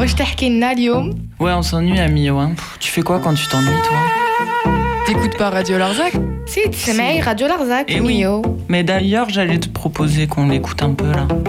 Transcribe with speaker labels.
Speaker 1: واش تحكي لنا اليوم؟
Speaker 2: Ouais, on s'ennuie à Millau, hein. Tu fais quoi quand tu t'ennuies, toi?
Speaker 3: T'écoutes pas Radio Larzac?
Speaker 1: Si تسمعي راديو لارزاك
Speaker 2: Eh oui.
Speaker 1: ميو.
Speaker 2: Mais d'ailleurs, j'allais te proposer qu'on l'écoute un peu, là.